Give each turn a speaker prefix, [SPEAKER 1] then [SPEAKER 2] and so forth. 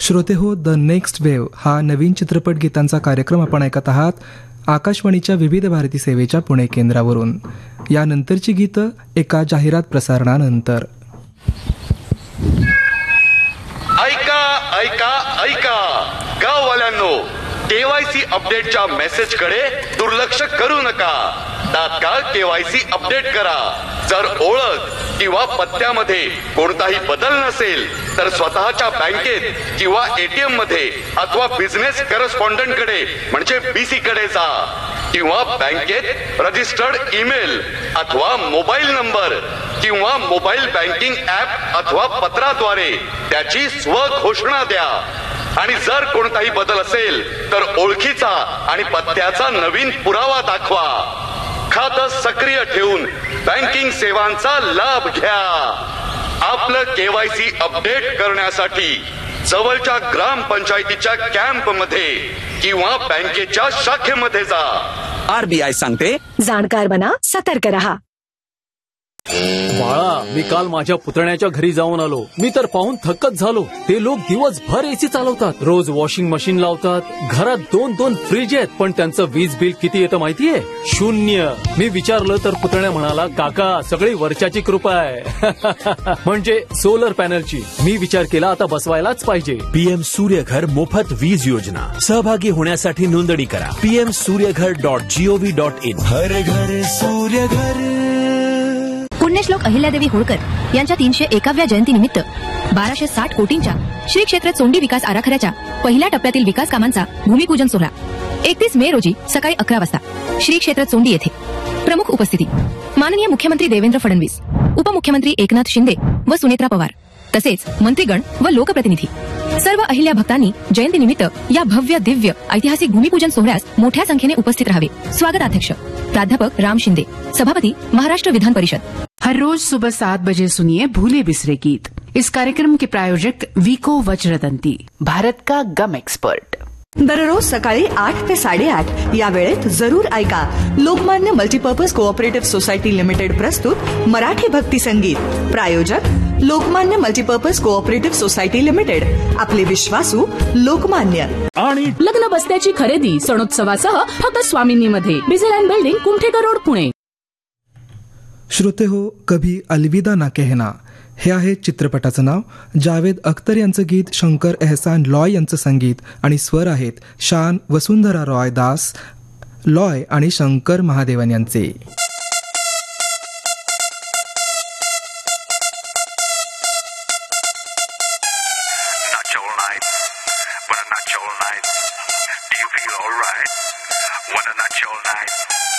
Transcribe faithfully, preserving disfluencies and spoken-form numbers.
[SPEAKER 1] श्रोते हो, the next wave हा नवीन चित्रपट गीतांचा कार्यक्रम आपण ऐकत आहात आकाशवाणीच्या विविध भारती सेवेच्या पुणे केंद्रावरून. यानंतरची गीतं एका जाहिरात प्रसारणानंतर.
[SPEAKER 2] ऐका ऐका ऐका गाववाल्यांनो, केवायसी अपडेटच्या मेसेजकडे दुर्लक्ष करू नका. तात्काळ केवायसी अपडेट करा. जर ओळख किंवा पत्त्यामध्ये कोणताही बदल नसेल तर स्वतःच्या बँकेत किंवा एटीएम मध्ये अथवा बिझनेस करस्पॉन्डंट कडे म्हणजे बीसी कडे जा किंवा बँकेत रजिस्टर्ड ईमेल अथवा मोबाईल नंबर किंवा मोबाईल बँकिंग ऍप अथवा पत्राद्वारे त्याची स्वघोषणा द्या. आणि जर कोणताही बदल असेल तर ओळखीचा आणि पत्त्याचा नवीन पुरावा दाखवा. खातं सक्रिय ठेवून बँकिंग सेवांचा लाभ घ्या. आपलं केवायसी अपडेट करण्यासाठी जवळच्या ग्रामपंचायतीच्या कॅम्प मध्ये किंवा बँकेच्या शाखेमध्ये जा.
[SPEAKER 3] आरबीआय सांगते,
[SPEAKER 4] जाणकार बना, सतर्क रहा.
[SPEAKER 5] बाळा, मी काल माझ्या पुतण्याच्या घरी जाऊन आलो. मी तर पाहून थक्कच झालो. ते लोक दिवसभर एसी चालवतात, रोज वॉशिंग मशीन लावतात, घरात दोन दोन फ्रीज आहेत, पण त्यांचं वीज बिल किती येतं माहितीये? शून्य. मी विचारलं तर पुतण्या म्हणाला, काका सगळी वर्षाची कृपा आहे. म्हणजे सोलर पॅनलची. मी विचार केला आता बसवायलाच पाहिजे.
[SPEAKER 6] पीएम सूर्यघर मोफत वीज योजना. सहभागी होण्यासाठी नोंदणी करा PM Surya Ghar dot G O V dot in. हर घर सूर्यघर.
[SPEAKER 7] पुण्यश्लोक अहिल्यादेवी होळकर यांच्या तीनशे एकाव्या जयंतीनिमित्त बाराशे साठ कोटींच्या श्री क्षेत्र चोंडी विकास आराखड्याच्या पहिल्या टप्प्यातील विकास कामांचा भूमिपूजन सोहळा एकतीस मे रोजी सकाळी अकरा वाजता श्री क्षेत्र चोंडी येथे. प्रमुख उपस्थिती माननीय मुख्यमंत्री देवेंद्र फडणवीस, उपमुख्यमंत्री एकनाथ शिंदे व सुनेत्रा पवार, तसेच मंत्रीगण व लोकप्रतिनिधी. सर्व अहिल्या भक्तांनी जयंतीनिमित्त या भव्य दिव्य ऐतिहासिक भूमिपूजन सोहळ्यास मोठ्या संख्येने उपस्थित राहावे. स्वागताध्यक्ष प्राध्यापक राम शिंदे, सभापति महाराष्ट्र विधान परिषद.
[SPEAKER 8] हर रोज सुबह सात बजे सुनिए भूले बिसरे गीत. इस कार्यक्रम के प्रायोजक वीको वज्रदंती, भारत का गम एक्सपर्ट.
[SPEAKER 4] दररोज सकाळी आठ ते साडेआठ या वेळेत जरूर ऐका Lokmanya multipurpose cooperative society limited प्रस्तुत मराठी भक्ती संगीत. प्रायोजक Lokmanya multipurpose cooperative society limited. आपले विश्वासू लोकमान्य.
[SPEAKER 8] आणि लग्न बस्त्याची खरेदी सणोत्सवासह फक्त स्वामिनीमध्ये, बिझेलँड बिल्डिंग, कुमठेकर रोड, पुणे.
[SPEAKER 1] श्रोते हो, कभी अलविदा ना कहना हे आहे चित्रपटाचं नाव. जावेद अख्तर यांचं गीत, शंकर एहसान लॉय यांचं संगीत आणि स्वर आहेत शान, वसुंधरा रॉय दास, लॉय आणि शंकर महादेवन यांचे.